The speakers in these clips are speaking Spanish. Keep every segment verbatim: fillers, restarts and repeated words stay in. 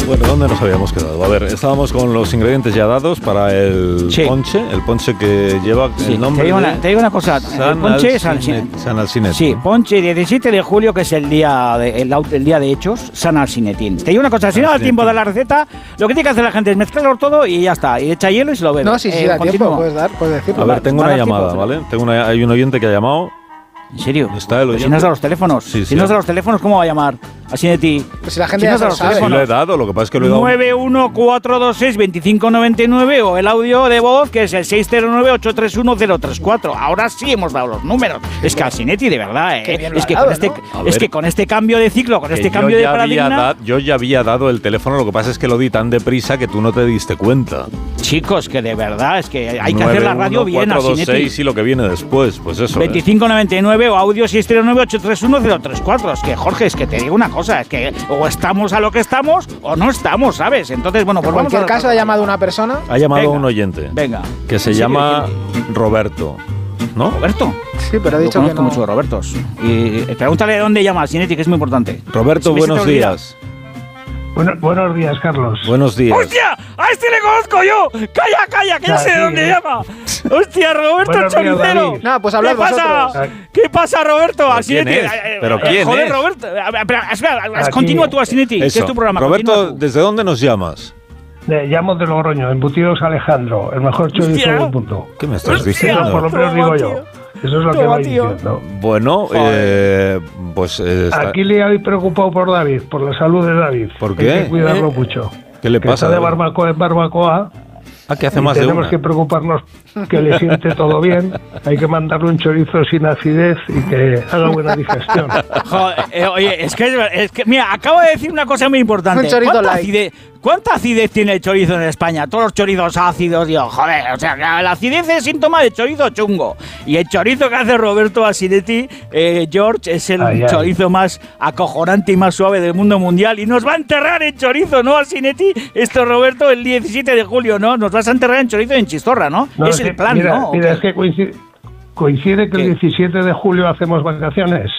Bueno, ¿dónde nos habíamos quedado? A ver, estábamos con los ingredientes ya dados para el sí. ponche, el ponche que lleva sí. el nombre te digo, de... una, te digo una cosa, San el ponche es San Alcinetín. Sí, ponche diecisiete de julio, que es el día de, el, el día de hechos, San Alcinetín. Te digo una cosa, si no da el tiempo de la receta, lo que tiene que hacer la gente es mezclarlo todo y ya está, y echa hielo y se lo bebe. No, sí, sí, eh, da continúo. tiempo, puedes dar, puedes decirlo. A ver, tengo una llamada, tiempo, ¿vale? Tengo una, hay un oyente que ha llamado. ¿En serio? ¿Está el oyente? Si no es a los teléfonos. Sí, sí, si no es a los teléfonos, ¿cómo va a llamar? Así de ti. Pues si la gente si ya no lo sabe. Sí, lo he dado, lo que pasa es que lo he dado. nueve uno cuatro dos seis dos cinco nueve nueve o el audio de voz que es el seis cero nueve ocho tres uno cero tres cuatro. Ahora sí hemos dado los números. Es que Alcinetti, de verdad, ¿eh? Es que, dado, con este, ¿no? es que con este cambio de ciclo, con este cambio de paradigma... Da, yo ya había dado el teléfono, lo que pasa es que lo di tan deprisa que tú no te diste cuenta. Chicos, que de verdad, es que hay que hacer la radio bien, Alcinetti. cuatro dos seis y lo que viene después, pues eso. veinticinco noventa y nueve o audio seis cero nueve ocho tres uno cero tres cuatro. Es que, Jorge, es que te digo una cosa, es que o estamos a lo que estamos o no estamos, ¿sabes? Entonces, bueno, pues en vamos cualquier a caso ha llamado una persona. Ha llamado venga, un oyente. Venga. Que se llama Roberto. ¿No? ¿Roberto? Sí, pero ha dicho Yo que no. mucho de Robertos. Y pregúntale de dónde llama Alcinetti, que es muy importante. Roberto, buenos días. Bueno, buenos días, Carlos. Buenos días. ¡Hostia! ¡A este le conozco yo! ¡Calla, calla! ¡Que ya sé de dónde ¿eh? llama! ¡Hostia, Roberto buenos Choricero! Días, no, pues hablad ¿Qué pasa? vosotros. ¿Qué pasa, Roberto? ¿Quién es? ¿Pero quién Joder, es? Roberto. Espera, espera, Aquí. continúa tú, Alcinetti, que es tu programa. Roberto, ¿desde dónde nos llamas? Le llamo de Logroño, Embutidos Alejandro, el mejor chorizo del mundo. ¿Qué me estás Hostia, diciendo? Por lo menos digo yo. Eso es lo que voy diciendo. Bueno, eh, pues... Eh, está... Aquí le habéis preocupado por David, por la salud de David. ¿Por qué? Hay que cuidarlo ¿Eh? mucho. ¿Qué le que pasa? Está de barbacoa en barbacoa. Ah, que hace más de una. Tenemos que preocuparnos que le siente todo bien. Hay que mandarle un chorizo sin acidez y que haga buena digestión. Joder, eh, oye, es que, es que, mira, acabo de decir una cosa muy importante. Un chorizo ¿Cuánta light. acidez, ¿Cuánta acidez tiene el chorizo en España? Todos los chorizos ácidos, digo, joder, o sea, la acidez es síntoma de chorizo chungo. Y el chorizo que hace Roberto Alcinetti, eh, George, es el ay, chorizo ay. más acojonante y más suave del mundo mundial. Y nos va a enterrar en chorizo, ¿no, Alcinetti? Esto, Roberto, el diecisiete de julio, ¿no? Nos vas a enterrar en chorizo y en chistorra, ¿no? No, es es el que, plan, mira, ¿no? Mira, ¿O es que coincide, coincide que ¿Qué? el diecisiete de julio hacemos vacaciones.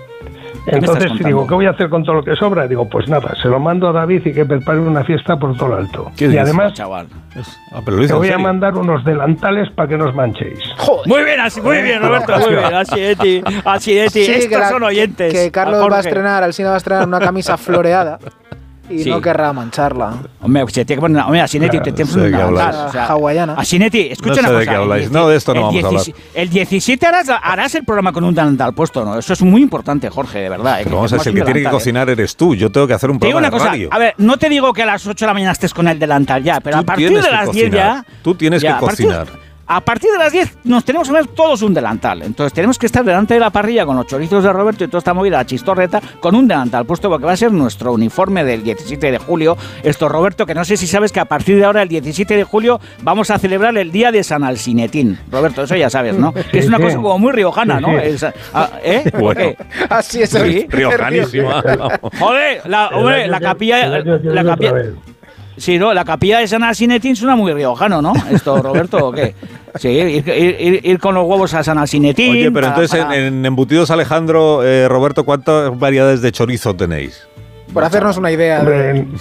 ¿Qué me Entonces estás digo, contando? ¿qué voy a hacer con todo lo que sobra? Digo, pues nada, se lo mando a David y que prepare una fiesta por todo lo alto. ¿Qué Y dices, además, chaval? Ah, pero lo te hizo en voy a serio. mandar unos delantales para que nos manchéis. Joder. Muy bien, así, muy bien, Roberto, muy bien, Alcinetti, Alcinetti, Sí, estos que la- son oyentes. Que Carlos Jorge. va a estrenar, Alsina va a estrenar una camisa floreada y Sí. no querrá mancharla. Hombre, se tiene que poner, hombre, Alcinetti, Claro, te tienes no sé de qué una habláis. o sea, Hawaiana. Alcinetti, escucha No sé una de cosa. qué habláis. el No, de esto no el vamos a hablar. dieciséis El diecisiete harás, harás el programa con un delantal puesto, ¿no? Eso es muy importante, Jorge, de verdad. eh, Pero vamos a tenemos ver, el un que tiene que delantal, eh. cocinar eres tú. Yo tengo que hacer un Te digo programa una de cosa, radio. a ver, no te digo que a las ocho de la mañana estés con el delantal ya, pero Tú a partir tienes de que las diez cocinar. ya... Tú tienes ya, que a partir- cocinar. A partir de las diez nos tenemos que ver todos un delantal. Entonces tenemos que estar delante de la parrilla con los chorizos de Roberto y toda esta movida, la chistorreta, con un delantal puesto porque va a ser nuestro uniforme del diecisiete de julio. Esto, Roberto, que no sé si sabes que a partir de ahora, el diecisiete de julio, vamos a celebrar el Día de San Alcinetín. Roberto, eso ya sabes, ¿no? Que es una sí. cosa como muy riojana, Sí, ¿no? sí. Es- ah, ¿Eh? ¿Por Bueno. qué? Así es. Sí. Riojanísima. Joder, la, hombre, El la año que- capilla... el año que La viene capilla otra vez. Sí, ¿no? La capilla de San Alcinetín suena muy riojano, ¿no? Esto, Roberto, ¿o qué? Sí, ir, ir- ir- ir con los huevos a San Alcinetín. Oye, pero para- entonces para- en, en Embutidos Alejandro, eh, Roberto, ¿cuántas variedades de chorizo tenéis? Por hacernos una idea. Hombre, en,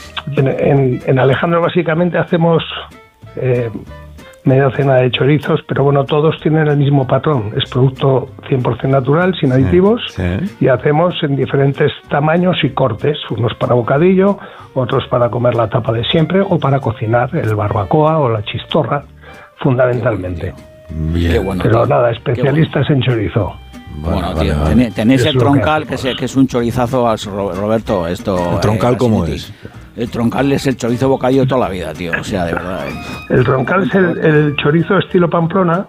en- en Alejandro básicamente hacemos eh, media docena de chorizos, pero bueno, todos tienen el mismo patrón. Es producto cien por ciento natural, sin aditivos, sí. y hacemos en diferentes tamaños y cortes, unos para bocadillo, otros para comer la tapa de siempre o para cocinar el barbacoa o la chistorra, fundamentalmente. Bien. Qué bueno. Pero tío. nada, Qué especialistas en chorizo. Bueno, vale, tío, vale. tenéis, tenéis Es el lo que troncal, que, hacemos. es, que es un chorizazo, al Ro- Roberto. Esto, ¿El troncal cómo Alcinetti. es? El troncal es el chorizo bocadillo de toda la vida, tío. O sea, de verdad. eh. El troncal es el, el chorizo estilo Pamplona.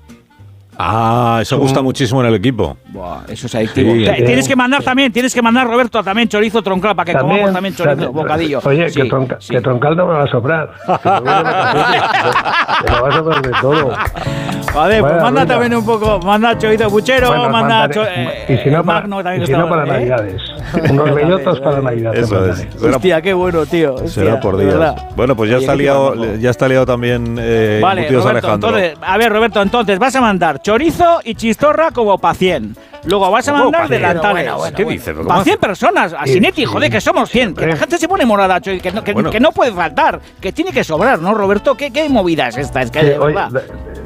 Ah, eso gusta muchísimo en el equipo. Buah, eso es adictivo. Sí, Te- eh, tienes que mandar también, tienes que mandar, Roberto, también chorizo troncal para que comamos también chorizo también- bocadillo. Oye, Sí, que, tronca- sí. que troncal no me va a sobrar. Que me voy de vacaciones. Que me va a sobrar de todo. Vale, pues Vaya manda ruina. también un poco, manda chorizo puchero, Bueno, manda mandaré- cho- eh, y si no para, Magno también y que si no está- para ¿eh? Navidades. Unos bellotos para Navidad. te Eso es. mandaré. Será, Hostia, qué bueno, tío. será Hostia, por de días. verdad. Bueno, pues ya Oye, está qué liado, majo. ya está liado también eh, Vale, Embutidos Roberto, Alejandro. entonces, a ver, Roberto, entonces vas a mandar chorizo y chistorra como para cien. Luego vas a mandar delantales. Bueno, bueno, ¿Qué bueno. dices? Para cien personas, a Sinetti, joder, que somos cien. Que la gente se pone morada, que, que, que, Bueno. que no puede faltar, que tiene que sobrar, ¿no, Roberto? ¿Qué, qué movida es esta? Es que Sí, de oye, verdad.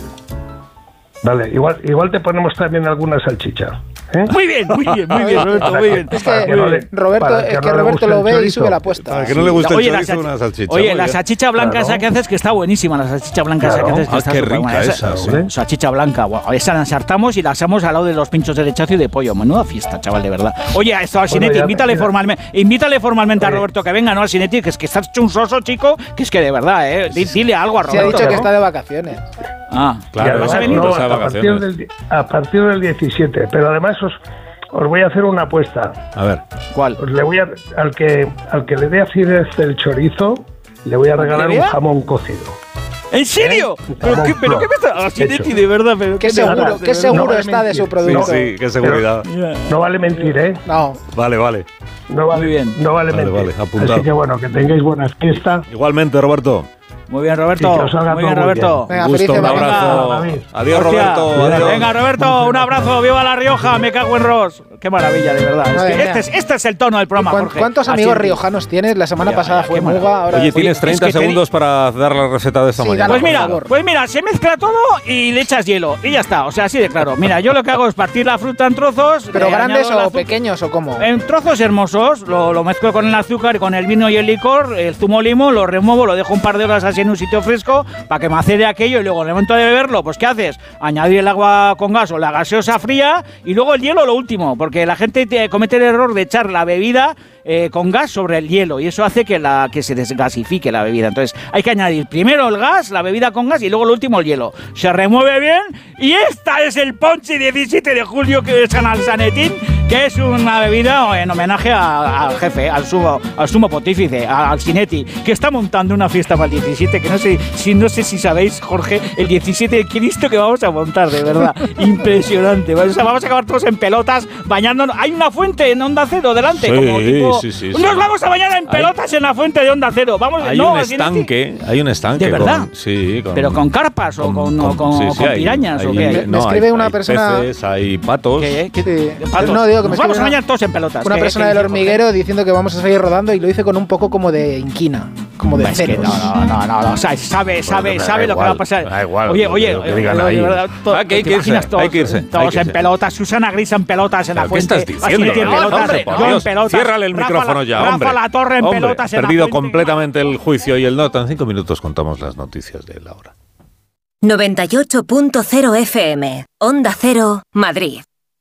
vale, igual, igual te ponemos también alguna salchicha. ¿eh? Muy bien, muy bien, muy bien, Roberto, Para muy que- bien. Es para que que no le- Roberto, para es que que no le Roberto guste lo el ve y chorizo. sube la apuesta. Para que no le guste Oye, el la chorizo, salchi- una salchicha. Oye, muy la bien. salchicha blanca Claro. esa que haces que está buenísima, la salchicha blanca esa que Claro. haces que Ah, está qué superbuena. rica Esa- esa, sí. ¿eh? Salchicha blanca, bueno, esa la ensartamos y la asamos al lado de los pinchos de lechazo y de pollo. Menuda fiesta, chaval, de verdad. Oye, esto al Bueno, Sinetti, ya- invítale, ya- formalmente, invítale formalmente a Oye. Roberto que venga, ¿no? Al Sinetti, que es que estás hecho un soso, chico, que es que de verdad, ¿eh? Di- Dile algo a Se ha Roberto. dicho que ¿no? está de vacaciones. Ah, Y Claro, además, ¿vas a venir? no, Pues a a, partir vacaciones. del, di- a partir del diecisiete. Pero además os, os voy a hacer una apuesta. A ver. ¿Cuál? Os le voy a, al, que, al que le dé acidez del chorizo, le voy a ¿Al que regalar le un vea? jamón cocido. ¿En serio? ¿Eh? ¿Pero qué, pero qué me está...? Al Sinetti, de verdad, pero... Qué ¿qué seguro, me hablas, qué de verdad? seguro No está de su mentir. Sí, producto. sí, qué seguridad. No vale mentir, ¿eh? No. Vale, vale. No vale, Muy bien. No vale, Vale, mentir. vale, apuntado. Así que bueno, que tengáis buenas fiestas. Igualmente, Roberto. Muy bien, Y que Roberto. os salga Muy bien, todo muy Roberto. Venga, Un gusto, felices un vacaciones. abrazo. David. Adiós, Hostia. Roberto. Adiós. Venga, Roberto, un abrazo. ¡Viva La Rioja! Me cago en Ross. Qué maravilla, de verdad. Es Madre que mía. este, es, este es el tono del programa, ¿Cuán- Jorge. ¿Cuántos Así amigos es. riojanos tienes? La semana Ya, pasada ya, fue qué maravilla. Muga, ahora... Oye, tienes es treinta que te di- segundos para dar la receta de esta Sí, mañana. dale, Pues por mira, favor. pues mira, se mezcla todo y le echas hielo. Y ya está, o sea, así de claro. Mira, yo lo que hago es partir la fruta en trozos. ¿Pero le grandes añado el o azúcar- pequeños o cómo? En trozos hermosos, lo, lo mezclo con el azúcar, con el vino y el licor, el zumo limón, lo remuevo, lo dejo un par de horas así en un sitio fresco para que macere aquello y luego en el momento de beberlo, pues ¿qué haces? Añadir el agua con gas o la gaseosa fría y luego el hielo lo último, porque la gente te- comete el error de echar la bebida eh, con gas sobre el hielo y eso hace que, la, que se desgasifique la bebida. Entonces hay que añadir primero el gas, la bebida con gas y luego lo último el hielo. Se remueve bien y esta es el ponche diecisiete de julio que echan al Sanetín, que es una bebida en homenaje a- al jefe, al sumo, al sumo pontífice, a- al Sinetti, que está montando una fiesta para el diecisiete, que no sé si no sé si sabéis, Jorge, el diecisiete de Cristo que vamos a montar, de verdad. Impresionante. O sea, vamos a acabar todos en pelotas, bañándonos. Hay una fuente en Onda Cero delante, Sí, como tipo... sí, sí, Nos sí. vamos a bañar en pelotas en la fuente de Onda Cero. Vamos, Hay no, un Sinetti. estanque, hay un estanque. ¿De verdad? con- sí, con, Pero con carpas o con, o con- sí, sí, con hay- pirañas o hay- qué. Me- me no, escribe hay- una hay persona- peces, hay patos. ¿Qué? ¿Qué? Sí. Patos. No, digo que me Nos escribe vamos a una- bañar todos en pelotas. Una ¿Qué- persona qué del dice Jorge? hormiguero diciendo que vamos a seguir rodando y lo dice con un poco como de inquina, como de Es que celos. no, no, no, no, no, o sea, sabe, sabe, me da sabe lo que igual, va a pasar. da igual, Oye, lo oye, que- lo que oye, digan oye, ahí. de verdad, to- Ah, que hay ¿te que irse, imaginas todos, hay que irse, todos hay que en irse. pelotas, Susana Gris en pelotas en la ¿Pero qué fuente. estás diciendo? Así, en No, pelotas, hombre, por yo en Dios, pelotas. ciérrale el Rafa micrófono la- ya, Rafa hombre. La Torre en Hombre, pelotas en la perdido fuente. completamente el juicio y el nota. En cinco minutos contamos las noticias de la hora. noventa y ocho punto cero F M, Onda Cero, Madrid.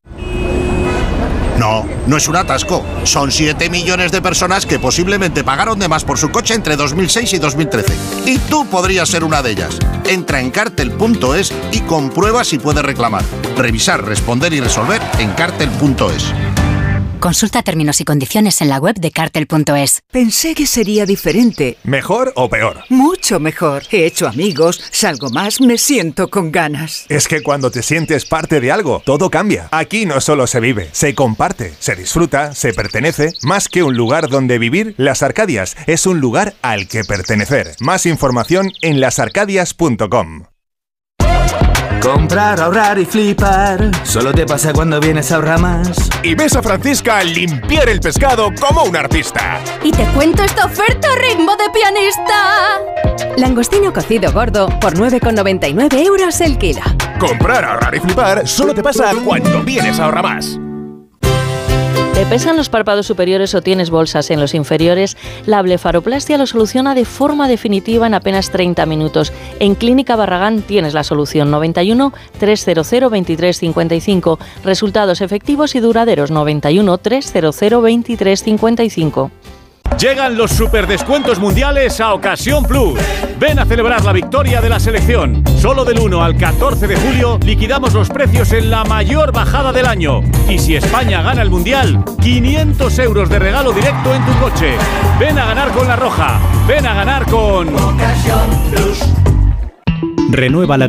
No, no es un atasco. Son siete millones de personas que posiblemente pagaron de más por su coche entre dos mil seis y dos mil trece. Y tú podrías ser una de ellas. Entra en cartel punto es y comprueba si puedes reclamar. Revisar, responder y resolver en cartel punto es. Consulta términos y condiciones en la web de cartel punto es. Pensé que sería diferente. ¿Mejor o peor? Mucho mejor. He hecho amigos, salgo más, me siento con ganas. Es que cuando te sientes parte de algo, todo cambia. Aquí no solo se vive, se comparte, se disfruta, se pertenece. Más que un lugar donde vivir, Las Arcadias es un lugar al que pertenecer. Más información en las arcadias punto com. Comprar, ahorrar y flipar. Solo te pasa cuando vienes a Ahorramás. Y ves a Francisca limpiar el pescado como un artista. Y te cuento esta oferta ritmo de pianista. Langostino cocido gordo por nueve con noventa y nueve euros el kilo. Comprar, ahorrar y flipar solo te pasa cuando vienes a Ahorramás. ¿Te pesan los párpados superiores o tienes bolsas en los inferiores? La blefaroplastia lo soluciona de forma definitiva en apenas treinta minutos. En Clínica Barragán tienes la solución. Noventa y uno, trescientos veintitrés cincuenta y cinco. Resultados efectivos y duraderos. Noventa y uno, trescientos veintitrés cincuenta y cinco. Llegan los superdescuentos mundiales a Ocasión Plus. Ven a celebrar la victoria de la selección. Solo del uno al catorce de julio liquidamos los precios en la mayor bajada del año. Y si España gana el mundial, quinientos euros de regalo directo en tu coche. Ven a ganar con La Roja. Ven a ganar con Ocasión Plus. Renueva la